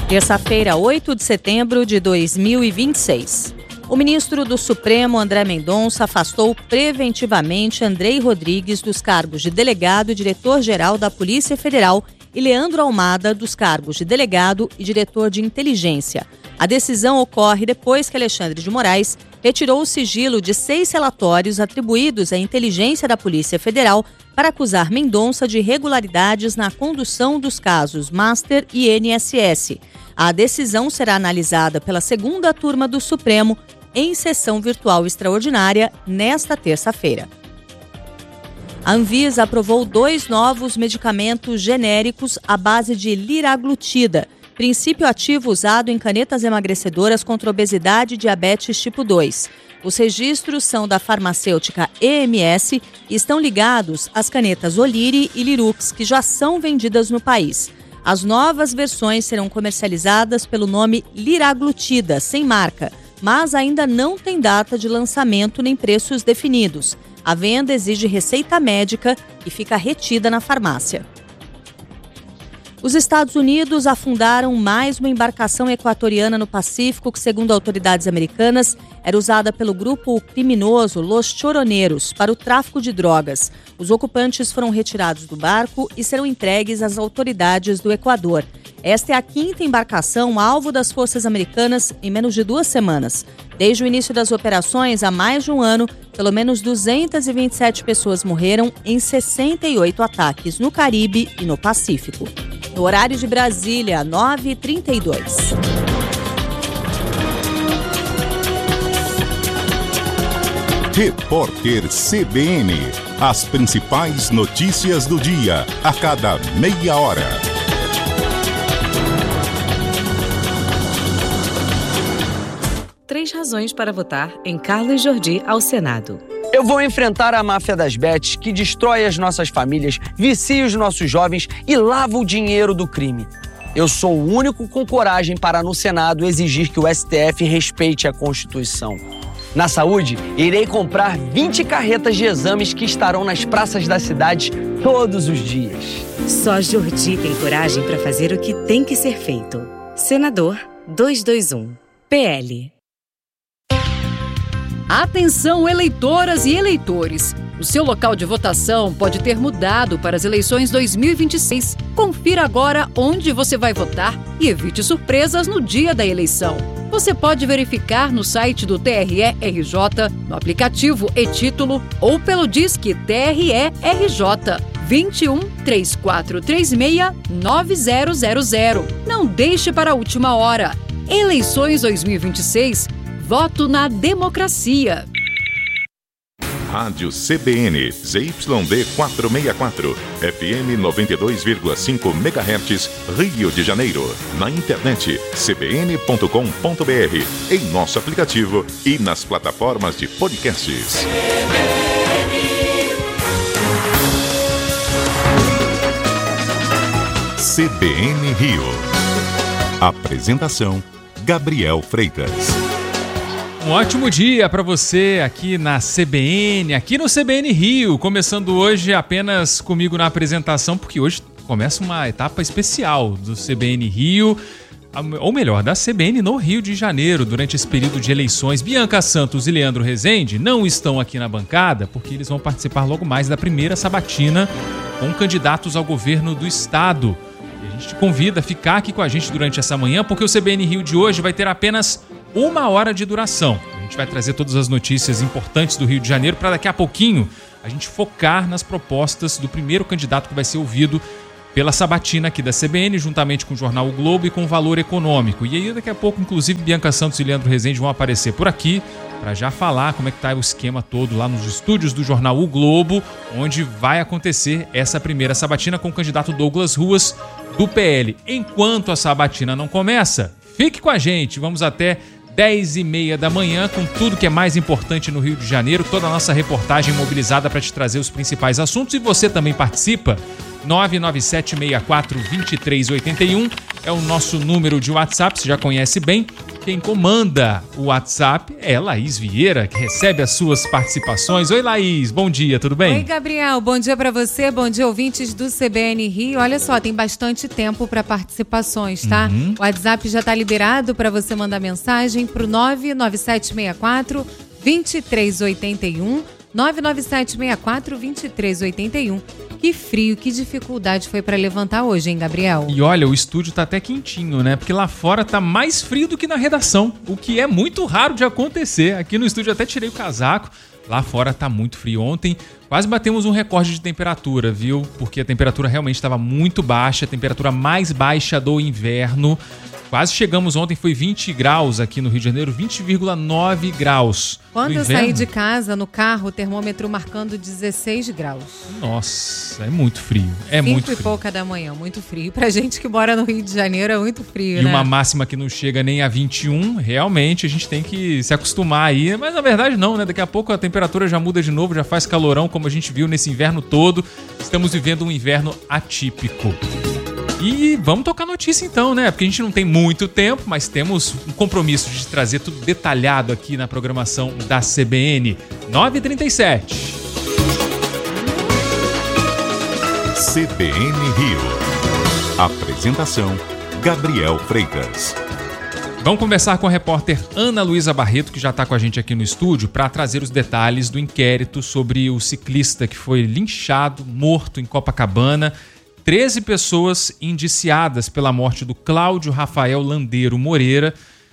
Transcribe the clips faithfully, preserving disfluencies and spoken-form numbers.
Terça-feira, oito de setembro de dois mil e vinte e seis. O ministro do Supremo, André Mendonça, afastou preventivamente Andrei Rodrigues dos cargos de delegado e diretor-geral da Polícia Federal e Leandro Almada dos cargos de delegado e diretor de inteligência. A decisão ocorre depois que Alexandre de Moraes retirou o sigilo de seis relatórios atribuídos à inteligência da Polícia Federal para acusar Mendonça de irregularidades na condução dos casos Master e N S S. A decisão será analisada pela segunda turma do Supremo em sessão virtual extraordinária nesta terça-feira. A Anvisa aprovou dois novos medicamentos genéricos à base de liraglutida, princípio ativo usado em canetas emagrecedoras contra obesidade e diabetes tipo dois. Os registros são da farmacêutica E M S e estão ligados às canetas Oliri e Lirux, que já são vendidas no país. As novas versões serão comercializadas pelo nome liraglutida, sem marca, mas ainda não tem data de lançamento nem preços definidos. A venda exige receita médica e fica retida na farmácia. Os Estados Unidos afundaram mais uma embarcação equatoriana no Pacífico que, segundo autoridades americanas, era usada pelo grupo criminoso Los Choroneiros para o tráfico de drogas. Os ocupantes foram retirados do barco e serão entregues às autoridades do Equador. Esta é a quinta embarcação alvo das forças americanas em menos de duas semanas. Desde o início das operações, há mais de um ano, pelo menos duzentas e vinte e sete pessoas morreram em sessenta e oito ataques no Caribe e no Pacífico. No horário de Brasília, nove e trinta e dois. Repórter C B N. As principais notícias do dia, a cada meia hora. Três razões para votar em Carlos Jordi ao Senado. Eu vou enfrentar a máfia das bets que destrói as nossas famílias, vicia os nossos jovens e lava o dinheiro do crime. Eu sou o único com coragem para, no Senado, exigir que o S T F respeite a Constituição. Na saúde, irei comprar vinte carretas de exames que estarão nas praças da cidade todos os dias. Só Jordi tem coragem para fazer o que tem que ser feito. Senador duzentos e vinte e um, P L. Atenção, eleitoras e eleitores! O seu local de votação pode ter mudado para as eleições dois mil e vinte e seis. Confira agora onde você vai votar e evite surpresas no dia da eleição. Você pode verificar no site do T R E R J, no aplicativo e-Título ou pelo Disque T R E R J vinte e um, três quatro três seis, nove zero zero zero. Não deixe para a última hora. Eleições dois mil e vinte e seis. Voto na democracia. Rádio C B N, Z Y D quatrocentos e sessenta e quatro, F M noventa e dois vírgula cinco megahertz, Rio de Janeiro. Na internet, c b n ponto com ponto b r, em nosso aplicativo e nas plataformas de podcasts. C B N Rio. Apresentação, Gabriel Freitas. Um ótimo dia para você aqui na C B N, aqui no C B N Rio, começando hoje apenas comigo na apresentação, porque hoje começa uma etapa especial do C B N Rio, ou melhor, da C B N no Rio de Janeiro, durante esse período de eleições. Bianca Santos e Leandro Rezende não estão aqui na bancada, porque eles vão participar logo mais da primeira sabatina com candidatos ao governo do estado. E a gente te convida a ficar aqui com a gente durante essa manhã, porque o C B N Rio de hoje vai ter apenas uma hora de duração. A gente vai trazer todas as notícias importantes do Rio de Janeiro para daqui a pouquinho a gente focar nas propostas do primeiro candidato que vai ser ouvido pela sabatina aqui da C B N, juntamente com o jornal O Globo e com o Valor Econômico. E aí daqui a pouco, inclusive, Bianca Santos e Leandro Rezende vão aparecer por aqui para já falar como é que tá o esquema todo lá nos estúdios do jornal O Globo, onde vai acontecer essa primeira sabatina com o candidato Douglas Ruas, do P L. Enquanto a sabatina não começa, fique com a gente, vamos até dez e meia da manhã com tudo que é mais importante no Rio de Janeiro, toda a nossa reportagem mobilizada para te trazer os principais assuntos. E você também participa, nove nove sete seis quatro dois três oito um é o nosso número de WhatsApp, você já conhece bem. quem comanda o WhatsApp é Laís Vieira, que recebe as suas participações. Oi, Laís, bom dia, tudo bem? Oi, Gabriel, bom dia para você, bom dia, ouvintes do C B N Rio. Olha só, tem bastante tempo para participações, tá? Uhum. O WhatsApp já tá liberado para você mandar mensagem pro nove nove sete seis quatro, dois três oito um, nove nove sete seis quatro, dois três oito um. Que frio, que dificuldade foi para levantar hoje, hein, Gabriel? E olha, o estúdio tá até quentinho, né? Porque lá fora tá mais frio do que na redação, o que é muito raro de acontecer. Aqui no estúdio até tirei o casaco, lá fora tá muito frio. Ontem quase batemos um recorde de temperatura, viu? Porque a temperatura realmente estava muito baixa, a temperatura mais baixa do inverno. Quase chegamos ontem, foi vinte graus aqui no Rio de Janeiro, vinte vírgula nove graus. Quando eu saí de casa, no carro, o termômetro marcando dezesseis graus. Nossa, é muito frio, é muito frio. Cinco e pouca da manhã, muito frio. Pra gente que mora no Rio de Janeiro é muito frio, e né? uma máxima que não chega nem a vinte e um, realmente a gente tem que se acostumar aí. Mas na verdade não, né? Daqui a pouco a temperatura já muda de novo, já faz calorão, como a gente viu nesse inverno todo. Estamos vivendo um inverno atípico. E vamos tocar notícia então, né? Porque a gente não tem muito tempo, mas temos um compromisso de trazer tudo detalhado aqui na programação da C B N. nove e trinta e sete. C B N Rio. Apresentação: Gabriel Freitas. Vamos conversar com a repórter Ana Luísa Barreto, que já está com a gente aqui no estúdio, para trazer os detalhes do inquérito sobre o ciclista que foi linchado, morto em Copacabana. treze pessoas indiciadas pela morte do Cláudio Rafael Landeiro Moreira.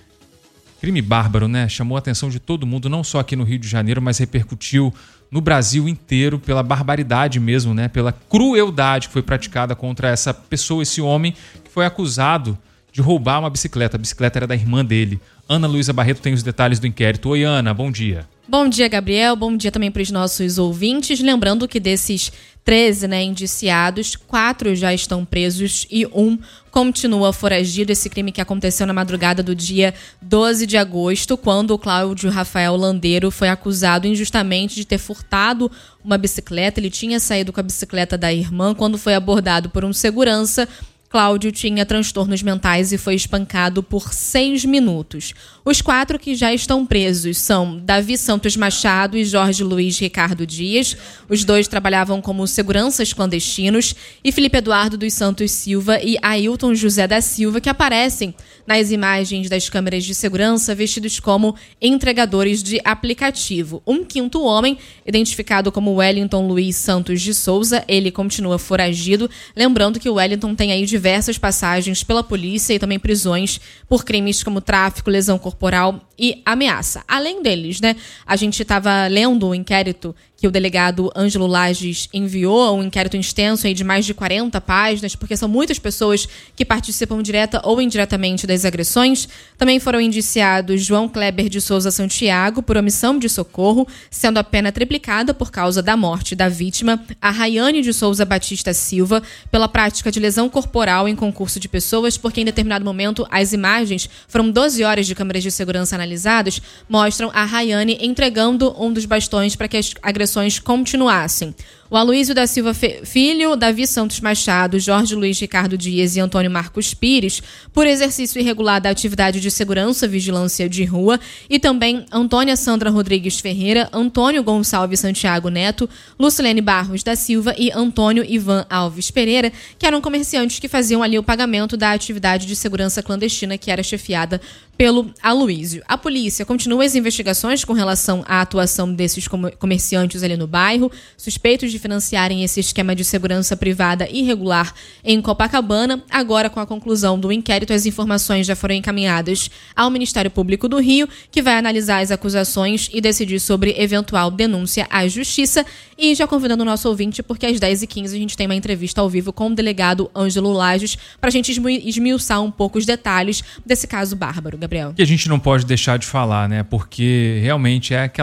Crime bárbaro, né? Chamou a atenção de todo mundo, não só aqui no Rio de Janeiro, mas repercutiu no Brasil inteiro pela barbaridade mesmo, né? Pela crueldade que foi praticada contra essa pessoa, esse homem que foi acusado de roubar uma bicicleta. A bicicleta era da irmã dele. Ana Luísa Barreto tem os detalhes do inquérito. Oi, Ana, bom dia. Bom dia, Gabriel. Bom dia também para os nossos ouvintes. Lembrando que desses treze, né, indiciados, quatro já estão presos e um continua foragido. Esse crime que aconteceu na madrugada do dia doze de agosto, quando o Cláudio Rafael Landeiro foi acusado injustamente de ter furtado uma bicicleta. Ele tinha saído com a bicicleta da irmã. Quando foi abordado por um segurança, Cláudio tinha transtornos mentais e foi espancado por seis minutos. Os quatro que já estão presos são Davi Santos Machado e Jorge Luiz Ricardo Dias. Os dois trabalhavam como seguranças clandestinos. E Felipe Eduardo dos Santos Silva e Ailton José da Silva, que aparecem nas imagens das câmeras de segurança vestidos como entregadores de aplicativo. Um quinto homem, identificado como Wellington Luiz Santos de Souza, ele continua foragido. Lembrando que o Wellington tem aí diversas passagens pela polícia e também prisões por crimes como tráfico, lesão corporal e ameaça. Além deles, né, a gente estava lendo o inquérito que o delegado Ângelo Lages enviou, um inquérito extenso aí de mais de quarenta páginas, porque são muitas pessoas que participam direta ou indiretamente das agressões. Também foram indiciados João Kleber de Souza Santiago por omissão de socorro, sendo a pena triplicada por causa da morte da vítima, a Rayane de Souza Batista Silva pela prática de lesão corporal em concurso de pessoas, porque em determinado momento as imagens, foram doze horas de câmeras de segurança analisadas, mostram a Rayane entregando um dos bastões para que as agressões continuassem. O Aloysio da Silva Filho, Davi Santos Machado, Jorge Luiz Ricardo Dias e Antônio Marcos Pires, por exercício irregular da atividade de segurança, vigilância de rua, e também Antônia Sandra Rodrigues Ferreira, Antônio Gonçalves Santiago Neto, Lucilene Barros da Silva e Antônio Ivan Alves Pereira, que eram comerciantes que faziam ali o pagamento da atividade de segurança clandestina que era chefiada pelo Aloysio. A polícia continua as investigações com relação à atuação desses comerciantes ali no bairro, suspeitos de financiarem esse esquema de segurança privada irregular em Copacabana. Agora, com a conclusão do inquérito, as informações já foram encaminhadas ao Ministério Público do Rio, que vai analisar as acusações e decidir sobre eventual denúncia à Justiça. E já convidando o nosso ouvinte, porque às dez e quinze a gente tem uma entrevista ao vivo com o delegado Ângelo Lages para a gente esmiuçar um pouco os detalhes desse caso bárbaro, Gabriel. Que a gente não pode deixar de falar, né? Porque realmente é aquela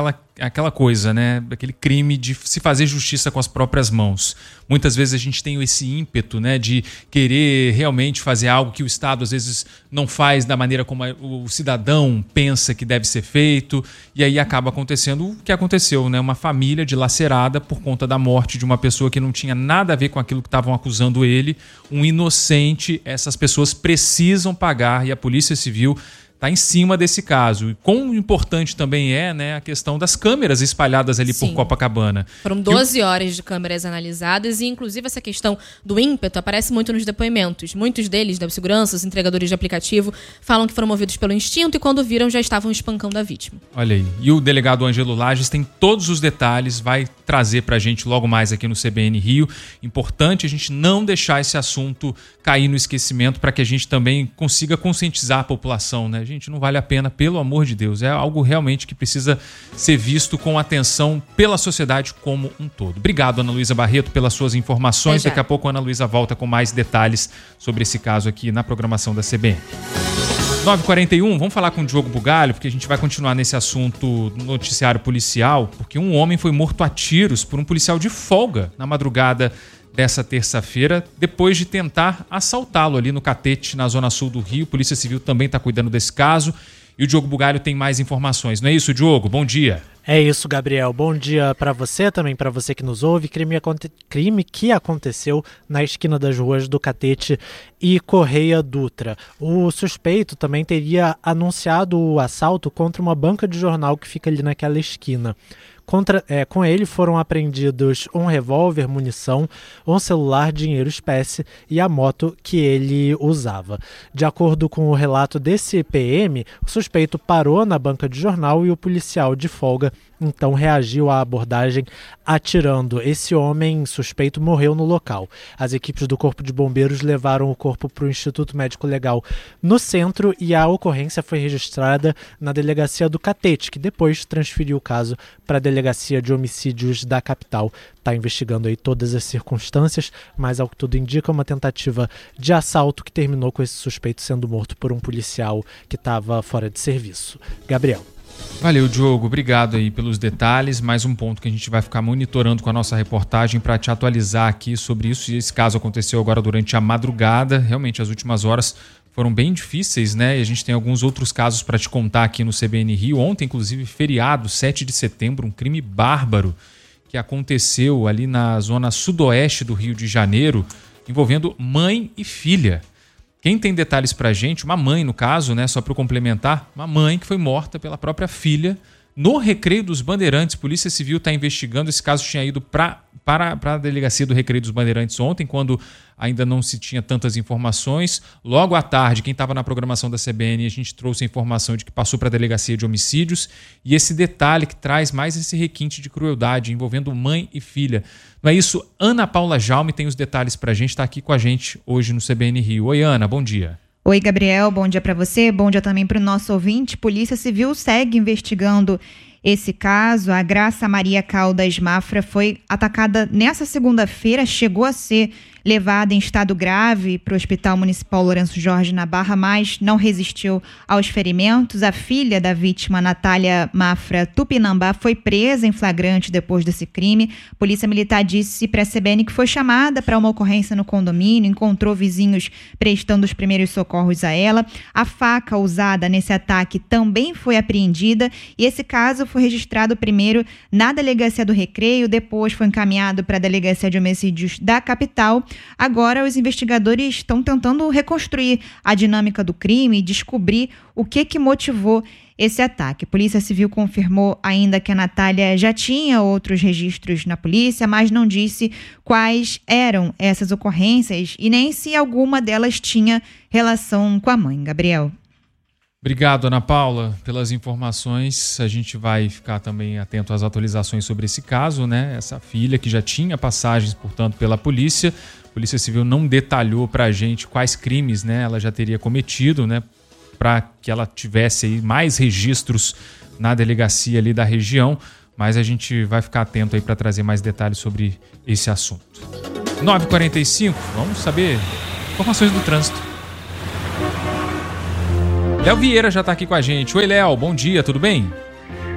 aquela coisa, né? Aquele crime de se fazer justiça com as próprias mãos. Muitas vezes a gente tem esse ímpeto, né, de querer realmente fazer algo que o Estado às vezes não faz da maneira como o cidadão pensa que deve ser feito, e aí acaba acontecendo o que aconteceu, né? Uma família dilacerada por conta da morte de uma pessoa que não tinha nada a ver com aquilo que estavam acusando ele, um inocente. Essas pessoas precisam pagar e a Polícia Civil está em cima desse caso. E quão importante também é, né, a questão das câmeras espalhadas ali Sim. por Copacabana. Foram doze eu... horas de câmeras analisadas e, inclusive, essa questão do ímpeto aparece muito nos depoimentos. Muitos deles, da segurança, os entregadores de aplicativo, falam que foram movidos pelo instinto e, quando viram, já estavam espancando a vítima. Olha aí. E o delegado Ângelo Lages tem todos os detalhes, vai trazer pra gente logo mais aqui no C B N Rio. Importante a gente não deixar esse assunto cair no esquecimento para que a gente também consiga conscientizar a população, né? Gente, não vale a pena, pelo amor de Deus. É algo realmente que precisa ser visto com atenção pela sociedade como um todo. Obrigado, Ana Luísa Barreto, pelas suas informações. Daqui a pouco a Ana Luísa volta com mais detalhes sobre esse caso aqui na programação da C B N. nove e quarenta e um, vamos falar com o Diogo Bugalho, porque a gente vai continuar nesse assunto no noticiário policial, porque um homem foi morto a tiros por um policial de folga na madrugada dessa terça-feira, depois de tentar assaltá-lo ali no Catete, na zona sul do Rio. Polícia Civil também está cuidando desse caso e o Diogo Bugalho tem mais informações. Não é isso, Diogo? Bom dia. É isso, Gabriel. Bom dia para você, também para você que nos ouve. Crime, crime que aconteceu na esquina das ruas do Catete e Correia Dutra. O suspeito também teria anunciado o assalto contra uma banca de jornal que fica ali naquela esquina. Contra, é, com ele foram apreendidos um revólver, munição, um celular, dinheiro espécie e a moto que ele usava. De acordo com o relato desse P M, o suspeito parou na banca de jornal e o policial de folga então reagiu à abordagem atirando. Esse homem suspeito morreu no local. As equipes do Corpo de Bombeiros levaram o corpo para o Instituto Médico Legal no centro e a ocorrência foi registrada na delegacia do Catete, que depois transferiu o caso para a delegacia de homicídios da capital. Está investigando aí todas as circunstâncias, mas ao que tudo indica, uma tentativa de assalto que terminou com esse suspeito sendo morto por um policial que estava fora de serviço. Gabriel. Valeu, Diogo. Obrigado aí pelos detalhes. Mais um ponto que a gente vai ficar monitorando com a nossa reportagem para te atualizar aqui sobre isso. E esse caso aconteceu agora durante a madrugada. Realmente, as últimas horas foram bem difíceis, né? E a gente tem alguns outros casos para te contar aqui no C B N Rio. Ontem, inclusive, feriado, sete de setembro, um crime bárbaro que aconteceu ali na zona sudoeste do Rio de Janeiro, envolvendo mãe e filha. Quem tem detalhes pra gente, uma mãe no caso, né, só para complementar, uma mãe que foi morta pela própria filha no Recreio dos Bandeirantes. Polícia Civil está investigando, esse caso tinha ido pra, para, para a delegacia do Recreio dos Bandeirantes ontem, quando ainda não se tinha tantas informações. Logo à tarde, quem estava na programação da C B N, a gente trouxe a informação de que passou para a delegacia de homicídios, e esse detalhe que traz mais esse requinte de crueldade envolvendo mãe e filha. Não é isso? Ana Paula Jaume tem os detalhes para a gente, está aqui com a gente hoje no C B N Rio. Oi, Ana, bom dia. Oi, Gabriel, bom dia para você, bom dia também para o nosso ouvinte. Polícia Civil segue investigando esse caso. A Graça Maria Caldas Mafra foi atacada nessa segunda-feira, chegou a ser levada em estado grave para o Hospital Municipal Lourenço Jorge na Barra, mas não resistiu aos ferimentos. A filha da vítima, Natália Mafra Tupinambá, foi presa em flagrante depois desse crime. A Polícia Militar disse para a C B N que foi chamada para uma ocorrência no condomínio, encontrou vizinhos prestando os primeiros socorros a ela. A faca usada nesse ataque também foi apreendida e esse caso foi registrado primeiro na Delegacia do Recreio, depois foi encaminhado para a Delegacia de Homicídios da capital. Agora, os investigadores estão tentando reconstruir a dinâmica do crime e descobrir o que, que motivou esse ataque. A Polícia Civil confirmou ainda que a Natália já tinha outros registros na polícia, mas não disse quais eram essas ocorrências e nem se alguma delas tinha relação com a mãe. Gabriel. Obrigado, Ana Paula, pelas informações. A gente vai ficar também atento às atualizações sobre esse caso, né? Essa filha que já tinha passagens, portanto, pela polícia. A Polícia Civil não detalhou para a gente quais crimes, né, ela já teria cometido, né, para que ela tivesse aí mais registros na delegacia ali da região. Mas a gente vai ficar atento aí para trazer mais detalhes sobre esse assunto. nove e quarenta e cinco, vamos saber informações do trânsito. Léo Vieira já está aqui com a gente. Oi, Léo, bom dia, tudo bem?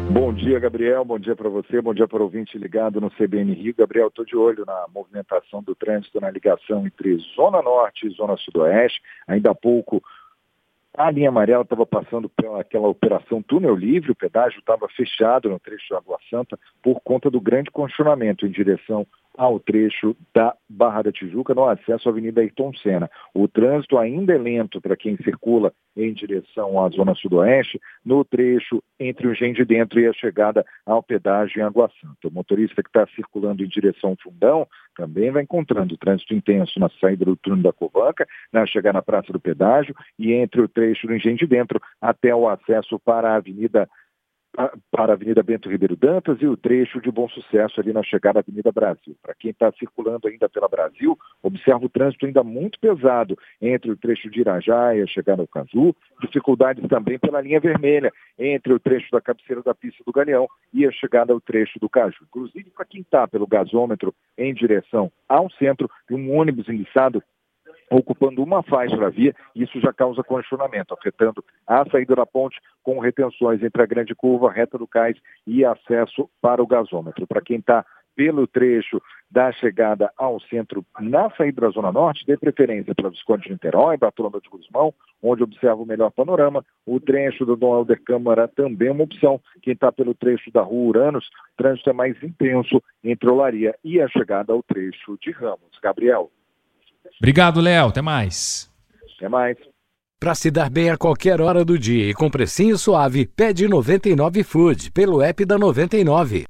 Bom dia, Gabriel. Bom dia para você. Bom dia para o ouvinte ligado no C B N Rio. Gabriel, estou de olho na movimentação do trânsito na ligação entre Zona Norte e Zona Sudoeste. Ainda há pouco, a linha amarela estava passando pela aquela operação túnel livre. O pedágio estava fechado no trecho de Água Santa por conta do grande congestionamento em direção ao trecho da Barra da Tijuca, no acesso à Avenida Ayrton Senna. O trânsito ainda é lento para quem circula em direção à Zona Sudoeste, no trecho entre o Engenho de Dentro e a chegada ao pedágio em Água Santa. O motorista que está circulando em direção ao Fundão também vai encontrando trânsito intenso na saída do túnel da Covanca, na chegada na Praça do Pedágio e entre o trecho do Engenho de Dentro até o acesso para a Avenida para a Avenida Bento Ribeiro Dantas e o trecho de Bom Sucesso ali na chegada à Avenida Brasil. Para quem está circulando ainda pela Brasil, observa o trânsito ainda muito pesado entre o trecho de Irajá e a chegada ao Cazu, dificuldades também pela linha vermelha, entre o trecho da cabeceira da pista do Galeão e a chegada ao trecho do Caju. Inclusive, para quem está pelo gasômetro em direção ao centro, um ônibus enguiçado ocupando uma faixa da via, isso já causa congestionamento, afetando a saída da ponte com retenções entre a Grande Curva, Reta do Cais e acesso para o gasômetro. Para quem está pelo trecho da chegada ao centro na saída da Zona Norte, dê preferência para Visconde de Niterói, Bartolomeu de Guzmão, onde observa o melhor panorama. O trecho do Dom Helder Câmara também é uma opção. Quem está pelo trecho da Rua Uranus, o trânsito é mais intenso entre Olaria e a chegada ao trecho de Ramos. Gabriel. Obrigado, Léo. Até mais. Até mais. Para se dar bem a qualquer hora do dia e com precinho suave, pede noventa e nove Food pelo app da noventa e nove.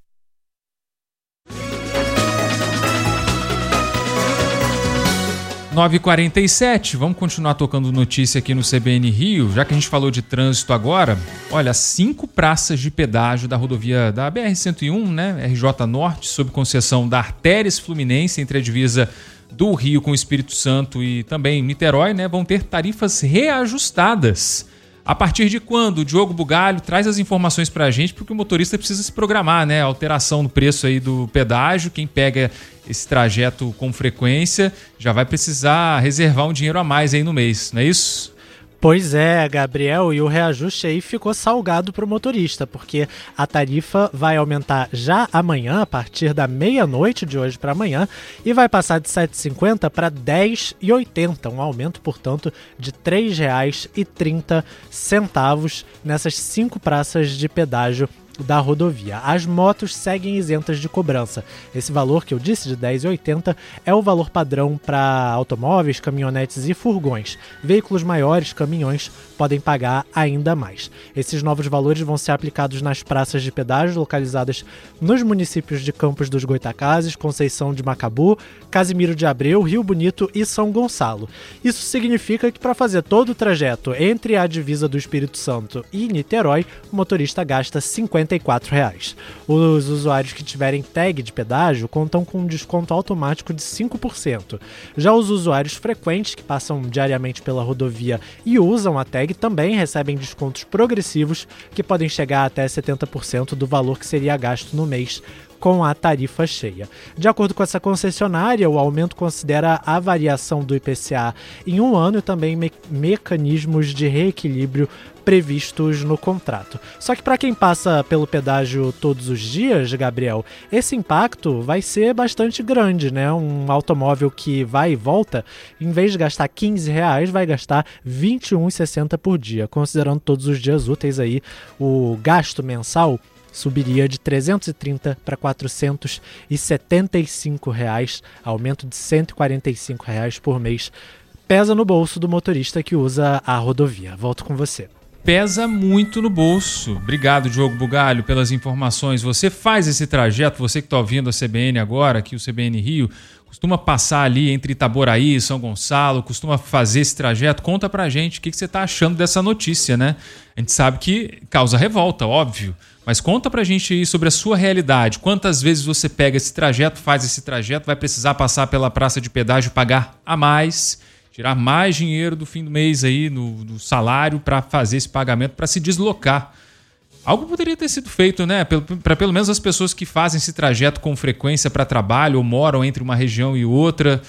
nove e quarenta e sete, vamos continuar tocando notícia aqui no C B N Rio, já que a gente falou de trânsito agora. Olha, cinco praças de pedágio da rodovia da B R cento e um, né, R J Norte, sob concessão da Artérias Fluminense, entre a divisa do Rio com o Espírito Santo e também Niterói, né, vão ter tarifas reajustadas. A partir de quando? O Diogo Bugalho traz as informações para a gente, porque o motorista precisa se programar, né? A alteração no preço aí do pedágio, quem pega esse trajeto com frequência já vai precisar reservar um dinheiro a mais aí no mês, não é isso? Pois é, Gabriel, e o reajuste aí ficou salgado para o motorista, porque a tarifa vai aumentar já amanhã, a partir da meia-noite de hoje para amanhã, e vai passar de sete reais e cinquenta centavos para dez reais e oitenta centavos, um aumento, portanto, de três reais e trinta centavos nessas cinco praças de pedágio da rodovia. As motos seguem isentas de cobrança. Esse valor que eu disse de dez reais e oitenta centavos é o valor padrão para automóveis, caminhonetes e furgões. Veículos maiores, caminhões, podem pagar ainda mais. Esses novos valores vão ser aplicados nas praças de pedágio localizadas nos municípios de Campos dos Goitacazes, Conceição de Macabu, Casimiro de Abreu, Rio Bonito e São Gonçalo. Isso significa que para fazer todo o trajeto entre a divisa do Espírito Santo e Niterói, o motorista gasta cinquenta e quatro reais. Os usuários que tiverem tag de pedágio contam com um desconto automático de cinco por cento. Já os usuários frequentes que passam diariamente pela rodovia e usam a tag também recebem descontos progressivos que podem chegar até setenta por cento do valor que seria gasto no mês com a tarifa cheia. De acordo com essa concessionária, o aumento considera a variação do I P C A em um ano e também me- mecanismos de reequilíbrio previstos no contrato. Só que para quem passa pelo pedágio todos os dias, Gabriel, esse impacto vai ser bastante grande, né? Um automóvel que vai e volta, em vez de gastar quinze reais, vai gastar vinte e um reais e sessenta centavos por dia. Considerando todos os dias úteis aí, o gasto mensal subiria de trezentos e trinta para quatrocentos e setenta e cinco reais, aumento de cento e quarenta e cinco reais por mês. Pesa no bolso do motorista que usa a rodovia. Volto com você. Pesa muito no bolso. Obrigado, Diogo Bugalho, pelas informações. Você faz esse trajeto, você que está ouvindo a C B N agora, aqui o C B N Rio, costuma passar ali entre Itaboraí e São Gonçalo, costuma fazer esse trajeto. Conta pra gente o que, que você está achando dessa notícia, né? A gente sabe que causa revolta, óbvio, mas conta pra gente aí sobre a sua realidade. Quantas vezes você pega esse trajeto, faz esse trajeto, vai precisar passar pela praça de pedágio, pagar a mais, tirar mais dinheiro do fim do mês aí no, no salário para fazer esse pagamento, para se deslocar. Algo poderia ter sido feito, né? Para pelo menos as pessoas que fazem esse trajeto com frequência para trabalho ou moram entre uma região e outra. O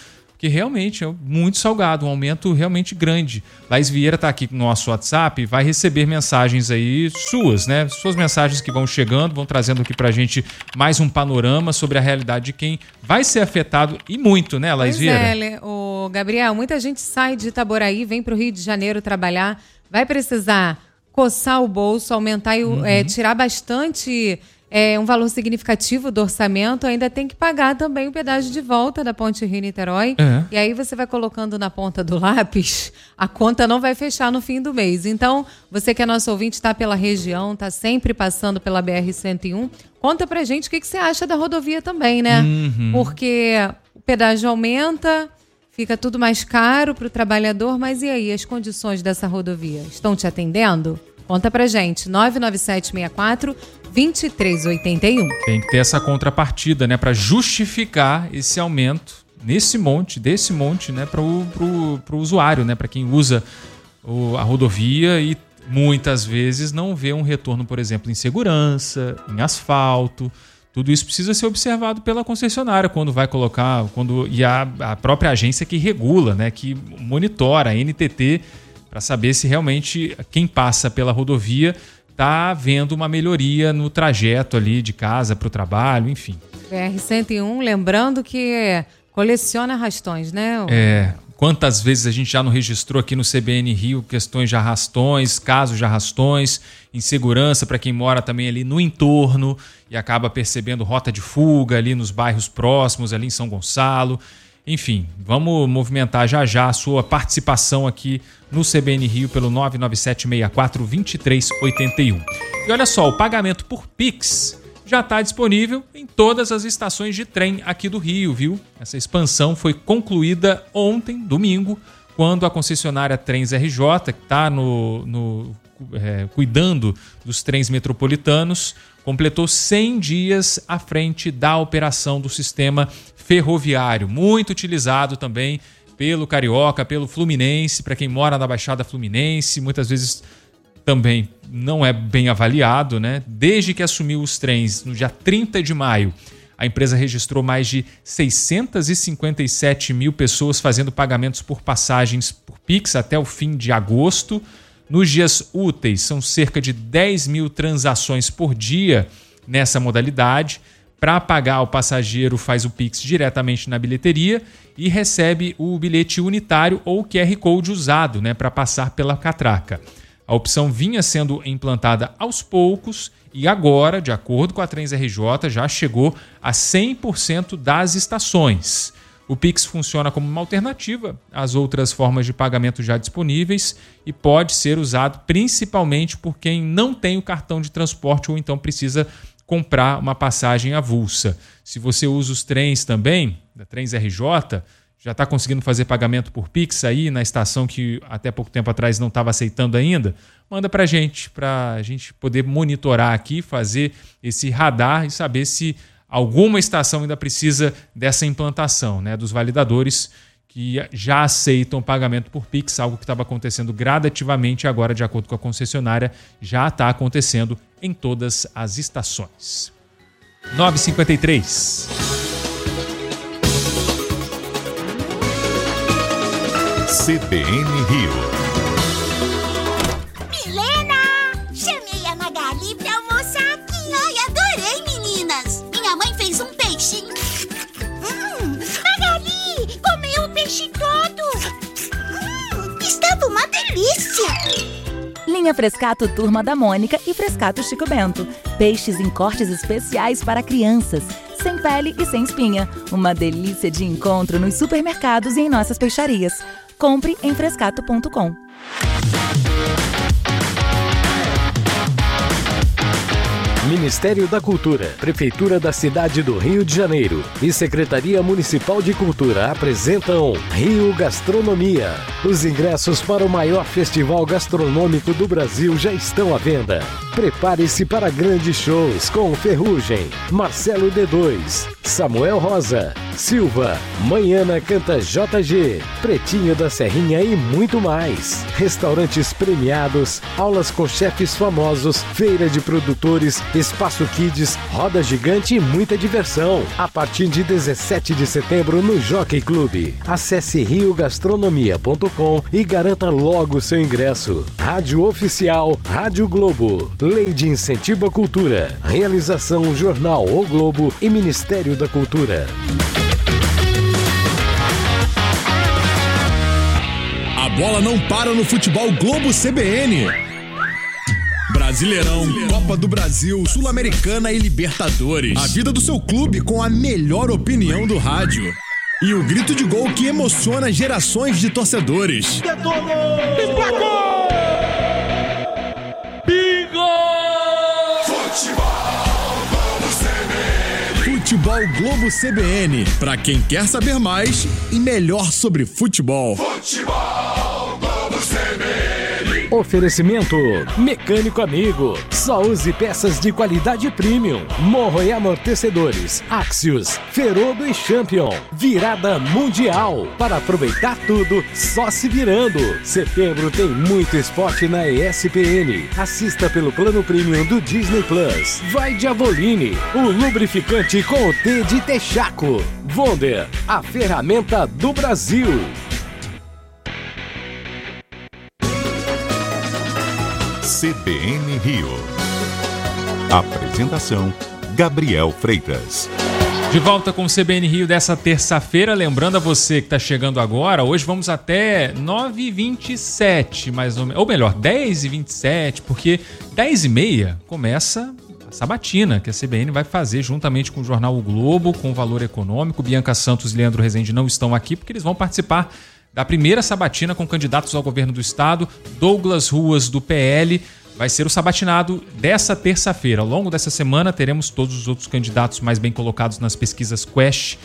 porque realmente é muito salgado, um aumento realmente grande. Laís Vieira está aqui no nosso WhatsApp e vai receber mensagens aí suas, né? Suas mensagens que vão chegando, vão trazendo aqui pra gente mais um panorama sobre a realidade de quem vai ser afetado e muito, né, Laís Vieira? Pois é, o Gabriel, muita gente sai de Itaboraí, vem pro Rio de Janeiro trabalhar, vai precisar coçar o bolso, aumentar e uhum. é, tirar bastante... É um valor significativo do orçamento, ainda tem que pagar também o pedágio de volta da Ponte Rio-Niterói. É. E aí você vai colocando na ponta do lápis, a conta não vai fechar no fim do mês. Então, você que é nosso ouvinte, está pela região, está sempre passando pela B R cento e um, conta pra gente o que, que você acha da rodovia também, né? Uhum. Porque o pedágio aumenta, fica tudo mais caro para o trabalhador, mas e aí, as condições dessa rodovia? Estão te atendendo? Conta pra gente, nove nove sete seis quatro, dois três oito um. Tem que ter essa contrapartida, né, para justificar esse aumento nesse monte, desse monte, né, para o pro, pro usuário, né, para quem usa o, a rodovia e muitas vezes não vê um retorno, por exemplo, em segurança, em asfalto. Tudo isso precisa ser observado pela concessionária quando vai colocar, quando e a, a própria agência que regula, né, que monitora, a N T T, para saber se realmente quem passa pela rodovia está vendo uma melhoria no trajeto ali de casa para o trabalho, enfim. B R cento e um, lembrando que coleciona arrastões, né? É, quantas vezes a gente já não registrou aqui no C B N Rio questões de arrastões, casos de arrastões, insegurança para quem mora também ali no entorno e acaba percebendo rota de fuga ali nos bairros próximos, ali em São Gonçalo. Enfim, vamos movimentar já já a sua participação aqui no C B N Rio pelo nove nove sete seis quatro, dois três oito um. E olha só, o pagamento por Pix já está disponível em todas as estações de trem aqui do Rio, viu? Essa expansão foi concluída ontem, domingo, quando a concessionária Trens R J, que está no, no, é, cuidando dos trens metropolitanos, completou cem dias à frente da operação do sistema ferroviário, muito utilizado também pelo Carioca, pelo Fluminense, para quem mora na Baixada Fluminense, muitas vezes também não é bem avaliado, né? Desde que assumiu os trens no dia trinta de maio, a empresa registrou mais de seiscentos e cinquenta e sete mil pessoas fazendo pagamentos por passagens por Pix até o fim de agosto. Nos dias úteis, são cerca de dez mil transações por dia nessa modalidade. Para pagar, o passageiro faz o Pix diretamente na bilheteria e recebe o bilhete unitário ou Q R Code usado, né, para passar pela catraca. A opção vinha sendo implantada aos poucos e agora, de acordo com a Trens R J, já chegou a cem por cento das estações. O Pix funciona como uma alternativa às outras formas de pagamento já disponíveis e pode ser usado principalmente por quem não tem o cartão de transporte ou então precisa comprar uma passagem avulsa. Se você usa os trens também, da Trens R J, já está conseguindo fazer pagamento por Pix aí na estação que até pouco tempo atrás não estava aceitando ainda, manda para a gente, para a gente poder monitorar aqui, fazer esse radar e saber se alguma estação ainda precisa dessa implantação, né, dos validadores que já aceitam pagamento por Pix, algo que estava acontecendo gradativamente, agora, de acordo com a concessionária, já está acontecendo em todas as estações. nove e cinquenta e três. C B N Rio. Milena! Chamei a Magali pra almoçar aqui. Ai, adorei, meninas! Minha mãe fez um peixinho. Hum, Magali! Comeu o peixe todo! Hum, estava uma delícia! Linha Frescato Turma da Mônica e Frescato Chico Bento. Peixes em cortes especiais para crianças, sem pele e sem espinha. Uma delícia de encontro nos supermercados e em nossas peixarias. Compre em frescato ponto com. Ministério da Cultura, Prefeitura da Cidade do Rio de Janeiro e Secretaria Municipal de Cultura apresentam Rio Gastronomia. Os ingressos para o maior festival gastronômico do Brasil já estão à venda. Prepare-se para grandes shows com Ferrugem, Marcelo D dois, Samuel Rosa, Silva, Manhana canta J G, Pretinho da Serrinha e muito mais. Restaurantes premiados, aulas com chefes famosos, feira de produtores, espaço kids, roda gigante e muita diversão. A partir de dezessete de setembro no Jockey Club. Acesse rio gastronomia ponto com e garanta logo seu ingresso. Rádio Oficial, Rádio Globo. Lei de Incentivo à Cultura. Realização Jornal O Globo e Ministério da Cultura. A bola não para no futebol Globo C B N. Brasileirão, Copa do Brasil, Sul-Americana e Libertadores. A vida do seu clube com a melhor opinião do rádio. E o grito de gol que emociona gerações de torcedores. Emplacou! Bingo! Futebol Globo C B N. Futebol Globo C B N. Pra quem quer saber mais e melhor sobre futebol. Futebol Globo C B N. Oferecimento Mecânico Amigo. Só use peças de qualidade premium. Morro e amortecedores. Axios, Ferodo e Champion. Virada mundial. Para aproveitar tudo, só se virando. Setembro tem muito esporte na E S P N. Assista pelo plano premium do Disney Plus. Vai de Avoline, o lubrificante com o T de Texaco. Wonder, a ferramenta do Brasil. C B N Rio. Apresentação: Gabriel Freitas. De volta com o C B N Rio dessa terça-feira. Lembrando a você que está chegando agora, hoje vamos até nove e vinte e sete, mais ou menos. Ou melhor, dez e vinte e sete, porque dez e meia começa a sabatina que a C B N vai fazer juntamente com o jornal O Globo, com o Valor Econômico. Bianca Santos e Leandro Rezende não estão aqui porque eles vão participar da primeira sabatina com candidatos ao governo do estado. Douglas Ruas, do P L, vai ser o sabatinado dessa terça-feira. Ao longo dessa semana teremos todos os outros candidatos mais bem colocados nas pesquisas Quest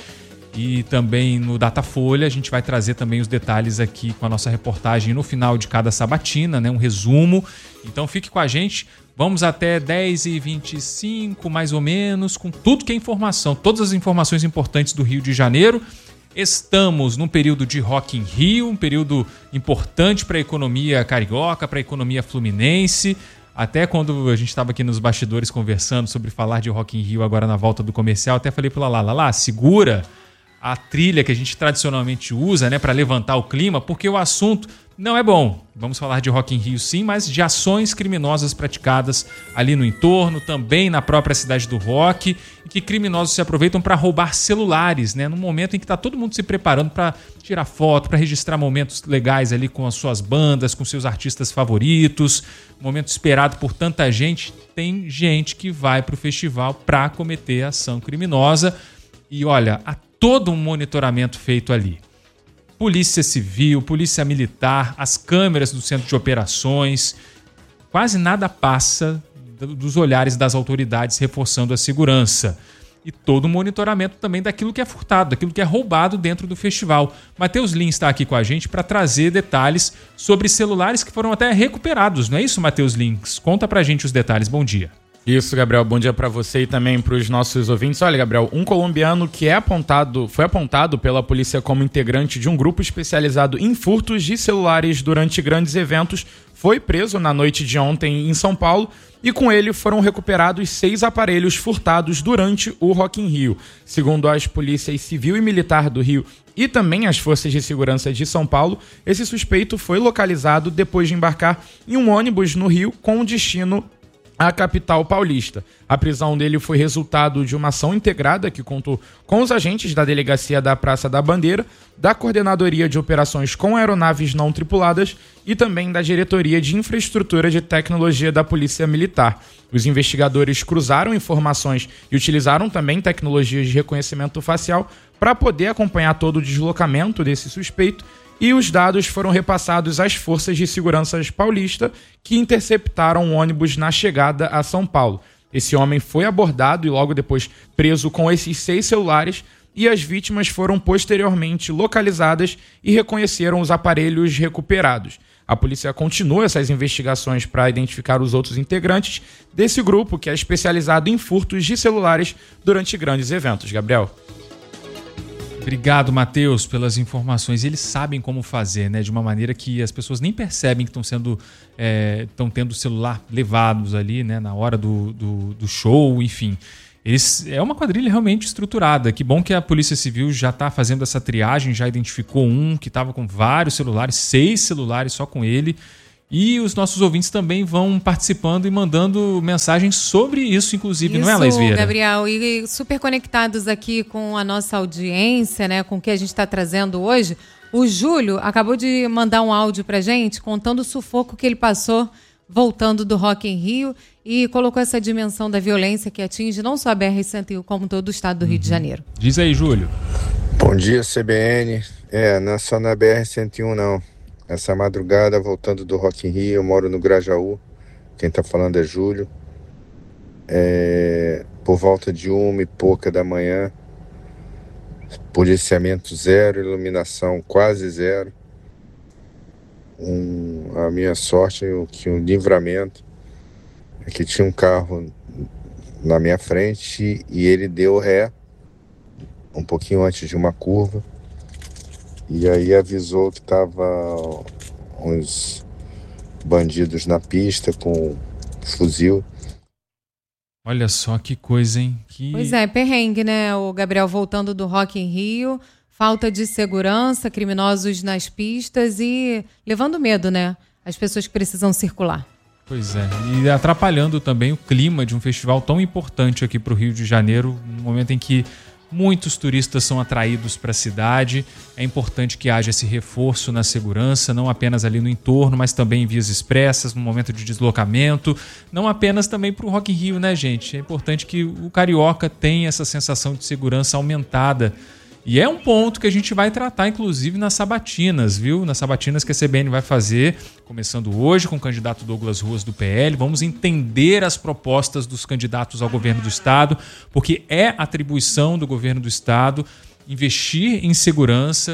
e também no Datafolha. A gente vai trazer também os detalhes aqui com a nossa reportagem no final de cada sabatina, né? Um resumo. Então fique com a gente. Vamos até dez e vinte e cinco, mais ou menos, com tudo que é informação, todas as informações importantes do Rio de Janeiro. Estamos num período de Rock in Rio, um período importante para a economia carioca, para a economia fluminense. Até quando a gente estava aqui nos bastidores conversando sobre falar de Rock in Rio agora na volta do comercial, até falei para o Lala, Lala, segura a trilha que a gente tradicionalmente usa, né, para levantar o clima, porque o assunto não é bom. Vamos falar de Rock in Rio sim, mas de ações criminosas praticadas ali no entorno, também na própria cidade do rock, e que criminosos se aproveitam para roubar celulares, né, no momento em que está todo mundo se preparando para tirar foto, para registrar momentos legais ali com as suas bandas, com seus artistas favoritos, momento esperado por tanta gente. Tem gente que vai para o festival para cometer ação criminosa e olha, há todo um monitoramento feito ali. Polícia Civil, Polícia Militar, as câmeras do centro de operações. Quase nada passa dos olhares das autoridades reforçando a segurança. E todo o monitoramento também daquilo que é furtado, daquilo que é roubado dentro do festival. Matheus Lins está aqui com a gente para trazer detalhes sobre celulares que foram até recuperados. Não é isso, Matheus Lins? Conta pra gente os detalhes. Bom dia. Isso, Gabriel. Bom dia para você e também para os nossos ouvintes. Olha, Gabriel, um colombiano que é apontado, foi apontado pela polícia como integrante de um grupo especializado em furtos de celulares durante grandes eventos foi preso na noite de ontem em São Paulo e com ele foram recuperados seis aparelhos furtados durante o Rock in Rio. Segundo as polícias civil e militar do Rio e também as forças de segurança de São Paulo, esse suspeito foi localizado depois de embarcar em um ônibus no Rio com destino à capital paulista. A prisão dele foi resultado de uma ação integrada que contou com os agentes da Delegacia da Praça da Bandeira, da Coordenadoria de Operações com Aeronaves Não Tripuladas e também da Diretoria de Infraestrutura de Tecnologia da Polícia Militar. Os investigadores cruzaram informações e utilizaram também tecnologias de reconhecimento facial para poder acompanhar todo o deslocamento desse suspeito, e os dados foram repassados às forças de segurança paulista que interceptaram o ônibus na chegada a São Paulo. Esse homem foi abordado e logo depois preso com esses seis celulares e as vítimas foram posteriormente localizadas e reconheceram os aparelhos recuperados. A polícia continua essas investigações para identificar os outros integrantes desse grupo, que é especializado em furtos de celulares durante grandes eventos. Gabriel. Obrigado, Matheus, pelas informações. Eles sabem como fazer, né? De uma maneira que as pessoas nem percebem que estão sendo, estão é, tendo o celular levados ali, né? Na hora do, do, do show, enfim. Eles, é uma quadrilha realmente estruturada. Que bom que a Polícia Civil já está fazendo essa triagem, já identificou um que estava com vários celulares, seis celulares só com ele. E os nossos ouvintes também vão participando e mandando mensagens sobre isso, inclusive, isso, não é, Laís Vieira? Gabriel, e super conectados aqui com a nossa audiência, né, com o que a gente está trazendo hoje. O Júlio acabou de mandar um áudio pra gente contando o sufoco que ele passou voltando do Rock in Rio e colocou essa dimensão da violência que atinge não só a B R cento e um, como todo o estado do Rio uhum. de Janeiro. Diz aí, Júlio. Bom dia, C B N. É, não é só na B R cento e um, não. Essa madrugada, voltando do Rock in Rio, eu moro no Grajaú. Quem tá falando é Júlio. É, por volta de uma e pouca da manhã, policiamento zero, iluminação quase zero. Um, a minha sorte é que um livramento é que tinha um carro na minha frente e ele deu ré um pouquinho antes de uma curva. E aí avisou que tava uns bandidos na pista com fuzil. Olha só que coisa, hein? Que... Pois é, perrengue, né? O Gabriel voltando do Rock in Rio, falta de segurança, criminosos nas pistas e levando medo, né? As pessoas que precisam circular. Pois é, e atrapalhando também o clima de um festival tão importante aqui para o Rio de Janeiro, no momento em que muitos turistas são atraídos para a cidade. É importante que haja esse reforço na segurança, não apenas ali no entorno, mas também em vias expressas, no momento de deslocamento. Não apenas também para o Rock in Rio, né, gente? É importante que o carioca tenha essa sensação de segurança aumentada. E é um ponto que a gente vai tratar, inclusive, nas sabatinas, viu? Nas sabatinas que a C B N vai fazer, começando hoje com o candidato Douglas Ruas do P L. Vamos entender as propostas dos candidatos ao governo do Estado, porque é atribuição do governo do Estado investir em segurança,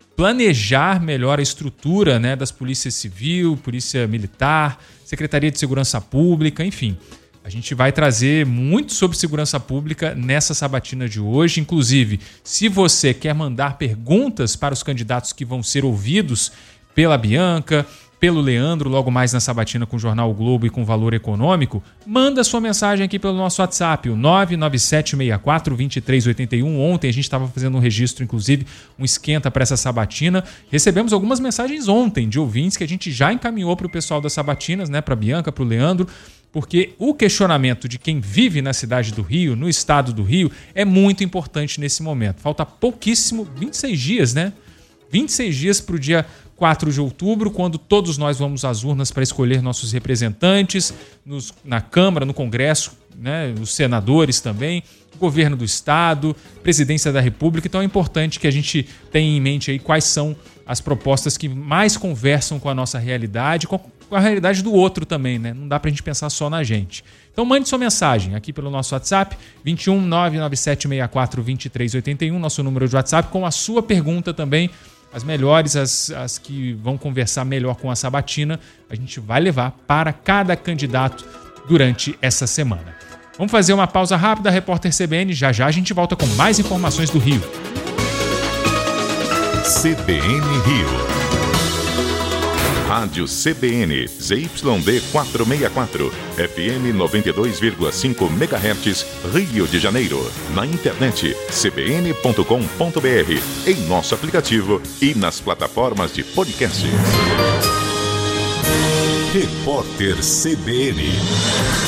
planejar melhor a estrutura, né, das polícias civil, polícia militar, Secretaria de Segurança Pública, enfim. A gente vai trazer muito sobre segurança pública nessa sabatina de hoje. Inclusive, se você quer mandar perguntas para os candidatos que vão ser ouvidos pela Bianca, pelo Leandro, logo mais na sabatina com o Jornal o Globo e com Valor Econômico, manda sua mensagem aqui pelo nosso WhatsApp, o nove nove sete seis quatro, dois três oito um. Ontem a gente estava fazendo um registro, inclusive, um esquenta para essa sabatina. Recebemos algumas mensagens ontem de ouvintes que a gente já encaminhou para o pessoal das sabatinas, né, para a Bianca, para o Leandro, porque o questionamento de quem vive na cidade do Rio, no estado do Rio, é muito importante nesse momento. Falta pouquíssimo, vinte e seis dias, né? vinte e seis dias para o dia quatro de outubro, quando todos nós vamos às urnas para escolher nossos representantes nos, na Câmara, no Congresso, né? Os senadores também, governo do Estado, presidência da República. Então é importante que a gente tenha em mente aí quais são as propostas que mais conversam com a nossa realidade, com a realidade do outro também, né? Não dá pra gente pensar só na gente. Então mande sua mensagem aqui pelo nosso WhatsApp, vinte e um, nove nove sete seis quatro, dois três oito um, nosso número de WhatsApp, com a sua pergunta também, as melhores, as, as que vão conversar melhor com a sabatina, a gente vai levar para cada candidato durante essa semana. Vamos fazer uma pausa rápida, repórter C B N, já já a gente volta com mais informações do Rio. C B N Rio. Rádio C B N, Z Y D quatrocentos e sessenta e quatro, F M noventa e dois vírgula cinco megahertz, Rio de Janeiro. Na internet, c b n ponto com ponto b r, em nosso aplicativo e nas plataformas de podcast. Repórter C B N.